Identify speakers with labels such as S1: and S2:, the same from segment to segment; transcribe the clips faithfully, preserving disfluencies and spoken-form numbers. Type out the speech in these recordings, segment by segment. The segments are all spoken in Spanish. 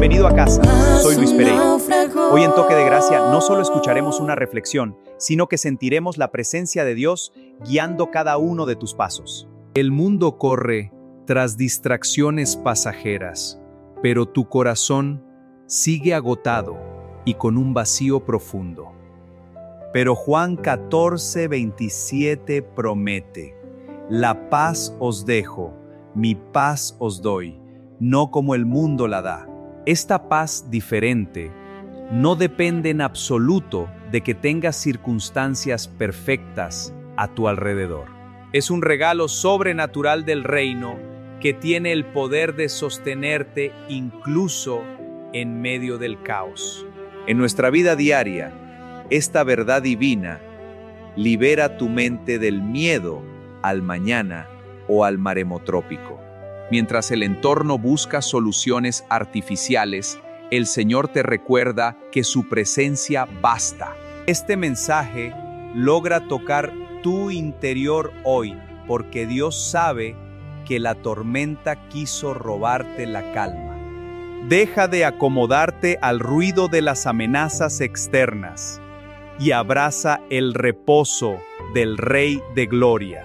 S1: Bienvenido a casa, soy Luis Pereira. Hoy en Toque de Gracia no solo escucharemos una reflexión, sino que sentiremos la presencia de Dios guiando cada uno de tus pasos.
S2: El mundo corre tras distracciones pasajeras, pero tu corazón sigue agotado y con un vacío profundo.
S1: Pero Juan catorce, veintisiete promete: la paz os dejo, mi paz os doy, no como el mundo la da. Esta paz diferente no depende en absoluto de que tengas circunstancias perfectas a tu alrededor. Es un regalo sobrenatural del reino que tiene el poder de sostenerte incluso en medio del caos. En nuestra vida diaria, esta verdad divina libera tu mente del miedo al mañana o al maremotrópico. Mientras el entorno busca soluciones artificiales, el Señor te recuerda que su presencia basta. Este mensaje logra tocar tu interior hoy, porque Dios sabe que la tormenta quiso robarte la calma. Deja de acomodarte al ruido de las amenazas externas y abraza el reposo del Rey de Gloria.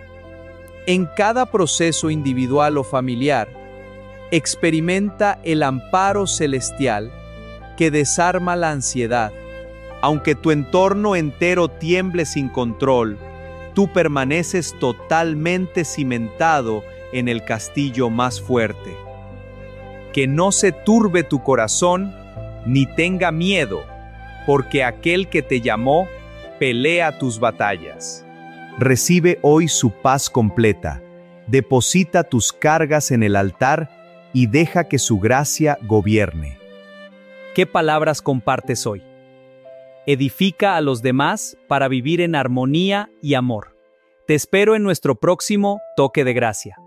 S2: En cada proceso individual o familiar, experimenta el amparo celestial que desarma la ansiedad.
S1: Aunque tu entorno entero tiemble sin control, tú permaneces totalmente cimentado en el castillo más fuerte. Que no se turbe tu corazón ni tenga miedo, porque aquel que te llamó pelea tus batallas. Recibe hoy su paz completa, deposita tus cargas en el altar y deja que su gracia gobierne.
S3: ¿Qué palabras compartes hoy? Edifica a los demás para vivir en armonía y amor. Te espero en nuestro próximo Toque de Gracia.